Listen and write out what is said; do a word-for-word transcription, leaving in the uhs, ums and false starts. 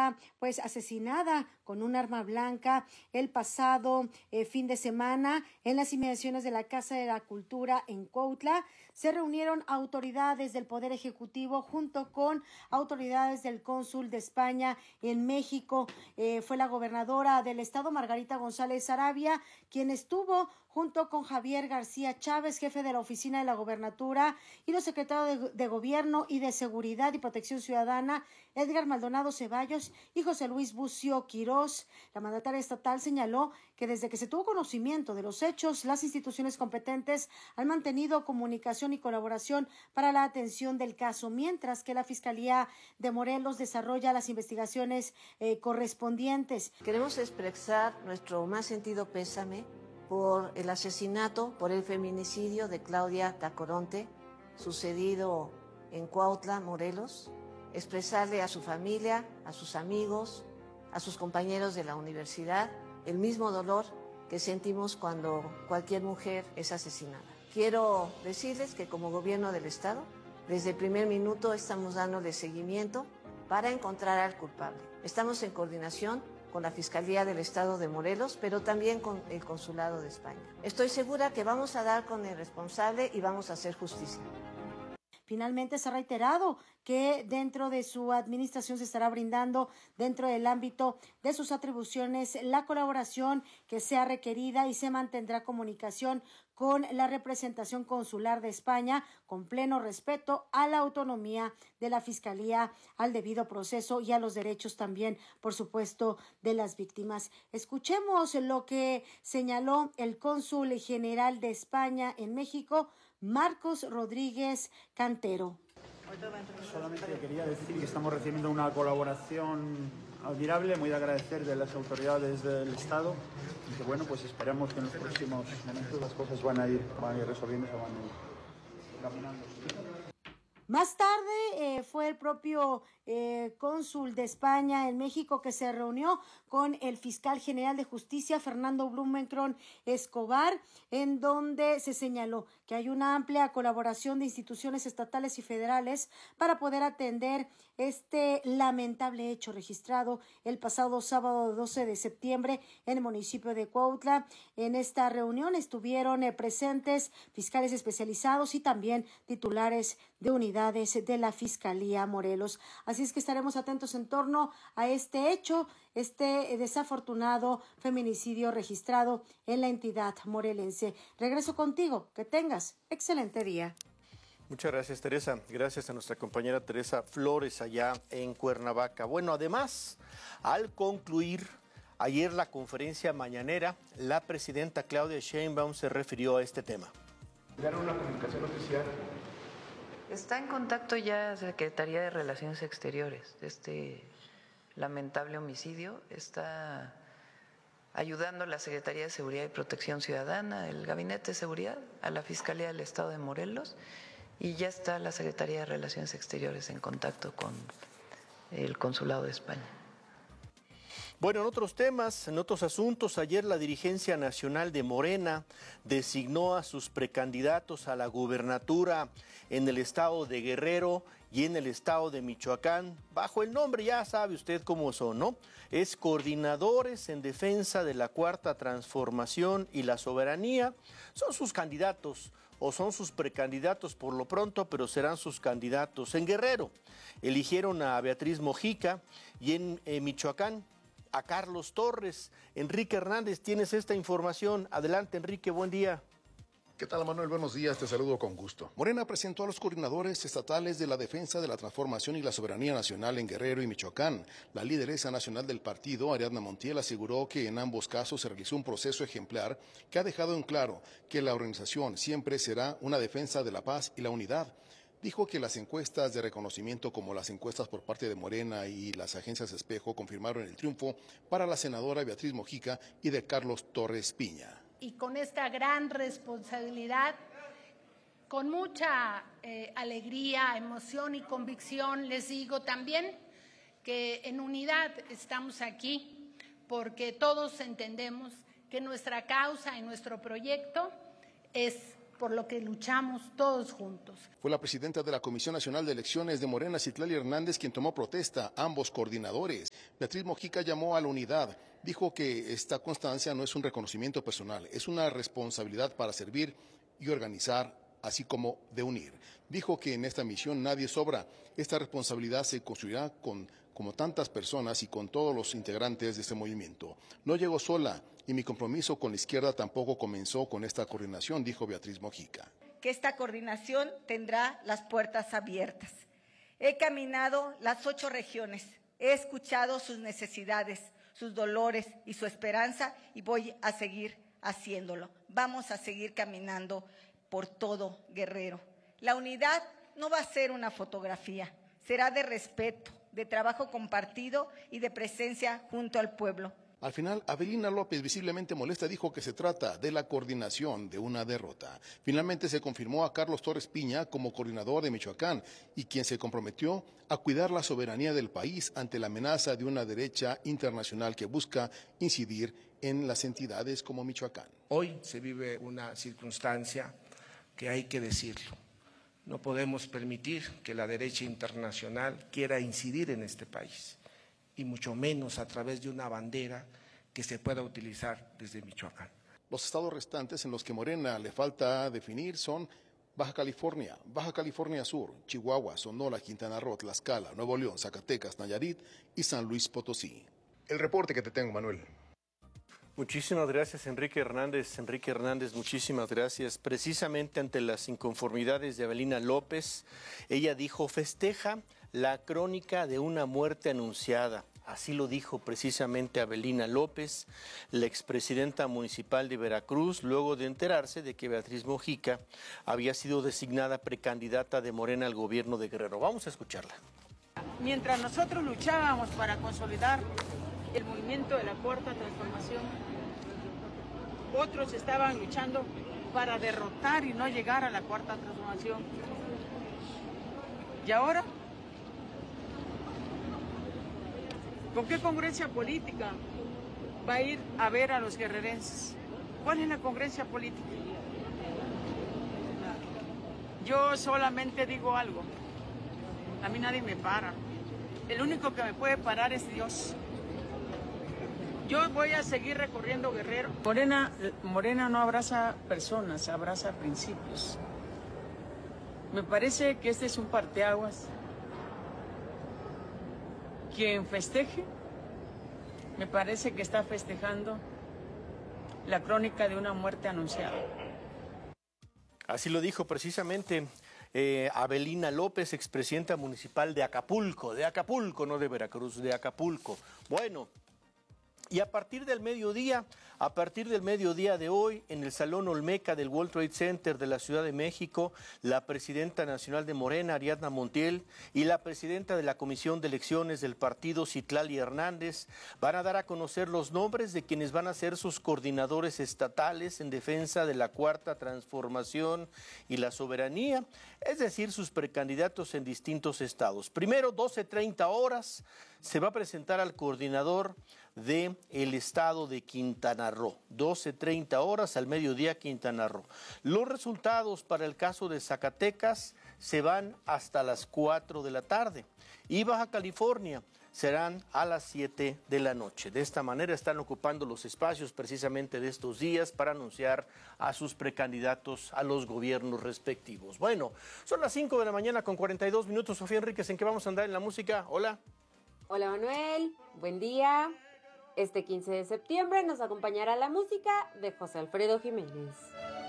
resulta pues asesinada con un arma blanca el pasado eh, fin de semana en las inmediaciones de la Casa de la Cultura en Cuautla. Se reunieron autoridades del Poder Ejecutivo junto con autoridades del cónsul de España en México. Eh, fue la gobernadora del estado, Margarita González Sarabia, quien estuvo junto con Javier García Chávez, jefe de la oficina de la gobernatura, y los secretarios de, de Gobierno y de Seguridad y Protección Ciudadana, Edgar Maldonado Ceballos y José Luis Bucio Quirós. La mandataria estatal señaló que desde que se tuvo conocimiento de los hechos, las instituciones competentes han mantenido comunicación y colaboración para la atención del caso, mientras que la Fiscalía de Morelos desarrolla las investigaciones eh, correspondientes. Queremos expresar nuestro más sentido pésame por el asesinato, por el feminicidio de Claudia Tacoronte, sucedido en Cuautla, Morelos. Expresarle a su familia, a sus amigos, a sus compañeros de la universidad, el mismo dolor que sentimos cuando cualquier mujer es asesinada. Quiero decirles que como gobierno del Estado, desde el primer minuto estamos dándole seguimiento para encontrar al culpable. Estamos en coordinación con la Fiscalía del Estado de Morelos, pero también con el Consulado de España. Estoy segura que vamos a dar con el responsable y vamos a hacer justicia. Finalmente se ha reiterado que dentro de su administración se estará brindando, dentro del ámbito de sus atribuciones, la colaboración que sea requerida y se mantendrá comunicación con la representación consular de España, con pleno respeto a la autonomía de la Fiscalía, al debido proceso y a los derechos también, por supuesto, de las víctimas. Escuchemos lo que señaló el cónsul general de España en México, Marcos Rodríguez Cantero. Solamente quería decir que estamos recibiendo una colaboración admirable, muy de agradecer de las autoridades del Estado y que bueno, pues esperamos que en los próximos momentos las cosas van a ir, van a ir resolviendo, van a ir caminando. Más tarde eh, fue el propio eh, cónsul de España en México que se reunió con el fiscal general de justicia, Fernando Blumenkron Escobar, en donde se señaló que hay una amplia colaboración de instituciones estatales y federales para poder atender este lamentable hecho registrado el pasado sábado doce de septiembre en el municipio de Cuautla. En esta reunión estuvieron eh, presentes fiscales especializados y también titulares de unidades de la Fiscalía Morelos. Así es que estaremos atentos en torno a este hecho, este desafortunado feminicidio registrado en la entidad morelense. Regreso contigo, que tengas excelente día. Muchas gracias, Teresa. Gracias a nuestra compañera Teresa Flores allá en Cuernavaca. Bueno, además, al concluir ayer la conferencia mañanera, la presidenta Claudia Sheinbaum se refirió a este tema. ¿Dieron una comunicación oficial? Está en contacto ya Secretaría de Relaciones Exteriores de este lamentable homicidio. Está ayudando la Secretaría de Seguridad y Protección Ciudadana, el Gabinete de Seguridad, a la Fiscalía del Estado de Morelos, y ya está la Secretaría de Relaciones Exteriores en contacto con el Consulado de España. Bueno, en otros temas, en otros asuntos, ayer la dirigencia nacional de Morena designó a sus precandidatos a la gubernatura en el estado de Guerrero y en el estado de Michoacán, bajo el nombre, ya sabe usted cómo son, ¿no? Es Coordinadores en Defensa de la Cuarta Transformación y la Soberanía. Son sus candidatos o son sus precandidatos por lo pronto, pero serán sus candidatos. En Guerrero eligieron a Beatriz Mojica y en eh, Michoacán a Carlos Torres. Enrique Hernández, tienes esta información. Adelante, Enrique, buen día. ¿Qué tal, Manuel? Buenos días, te saludo con gusto. Morena presentó a los coordinadores estatales de la defensa de la transformación y la soberanía nacional en Guerrero y Michoacán. La lideresa nacional del partido, Ariadna Montiel, aseguró que en ambos casos se realizó un proceso ejemplar que ha dejado en claro que la organización siempre será una defensa de la paz y la unidad. Dijo que las encuestas de reconocimiento como las encuestas por parte de Morena y las agencias Espejo confirmaron el triunfo para la senadora Beatriz Mojica y de Carlos Torres Piña. Y con esta gran responsabilidad, con mucha eh, alegría, emoción y convicción, les digo también que en unidad estamos aquí porque todos entendemos que nuestra causa y nuestro proyecto es por lo que luchamos todos juntos. Fue la presidenta de la Comisión Nacional de Elecciones de Morena, Citlali Hernández, quien tomó protesta a ambos coordinadores. Beatriz Mojica llamó a la unidad. Dijo que esta constancia no es un reconocimiento personal, es una responsabilidad para servir y organizar, así como de unir. Dijo que en esta misión nadie sobra. Esta responsabilidad se construirá con, como tantas personas y con todos los integrantes de este movimiento. No llegó sola y mi compromiso con la izquierda tampoco comenzó con esta coordinación, dijo Beatriz Mojica. Que esta coordinación tendrá las puertas abiertas. He caminado las ocho regiones, he escuchado sus necesidades, sus dolores y su esperanza y voy a seguir haciéndolo. Vamos a seguir caminando por todo Guerrero. La unidad no va a ser una fotografía, será de respeto, de trabajo compartido y de presencia junto al pueblo. Al final, Avelina López, visiblemente molesta, dijo que se trata de la coordinación de una derrota. Finalmente se confirmó a Carlos Torres Piña como coordinador de Michoacán y quien se comprometió a cuidar la soberanía del país ante la amenaza de una derecha internacional que busca incidir en las entidades como Michoacán. Hoy se vive una circunstancia que hay que decirlo. No podemos permitir que la derecha internacional quiera incidir en este país, y mucho menos a través de una bandera que se pueda utilizar desde Michoacán. Los estados restantes en los que Morena le falta definir son Baja California, Baja California Sur, Chihuahua, Sonora, Quintana Roo, Tlaxcala, Nuevo León, Zacatecas, Nayarit y San Luis Potosí. El reporte que te tengo, Manuel. Muchísimas gracias, Enrique Hernández. Enrique Hernández, muchísimas gracias. Precisamente ante las inconformidades de Avelina López, ella dijo, festeja la crónica de una muerte anunciada. Así lo dijo precisamente Avelina López, la expresidenta municipal de Veracruz, luego de enterarse de que Beatriz Mojica había sido designada precandidata de Morena al gobierno de Guerrero. Vamos a escucharla. Mientras nosotros luchábamos para consolidar el movimiento de la Cuarta Transformación, otros estaban luchando para derrotar y no llegar a la Cuarta Transformación. Y ahora, ¿con qué congruencia política va a ir a ver a los guerrerenses? ¿Cuál es la congruencia política? Yo solamente digo algo. A mí nadie me para. El único que me puede parar es Dios. Yo voy a seguir recorriendo Guerrero. Morena, Morena no abraza personas, abraza principios. Me parece que este es un parteaguas. Quien festeje, me parece que está festejando la crónica de una muerte anunciada. Así lo dijo precisamente eh, Avelina López, expresidenta municipal de Acapulco, de Acapulco, no de Veracruz, de Acapulco. Bueno, y a partir del mediodía, a partir del mediodía de hoy, en el Salón Olmeca del World Trade Center de la Ciudad de México, la presidenta nacional de Morena, Ariadna Montiel, y la presidenta de la Comisión de Elecciones del partido, Citlali Hernández, van a dar a conocer los nombres de quienes van a ser sus coordinadores estatales en defensa de la Cuarta Transformación y la soberanía, es decir, sus precandidatos en distintos estados. Primero, doce treinta horas, se va a presentar al coordinador del estado de Quintana Roo, doce treinta horas al mediodía Quintana Roo. Los resultados para el caso de Zacatecas se van hasta las cuatro de la tarde y Baja California serán a las siete de la noche. De esta manera están ocupando los espacios precisamente de estos días para anunciar a sus precandidatos a los gobiernos respectivos. Bueno, son las cinco de la mañana con cuarenta y dos minutos. Sofía Enríquez, ¿en qué vamos a andar en la música? Hola. Hola Manuel, buen día. Este quince de septiembre nos acompañará la música de José Alfredo Jiménez.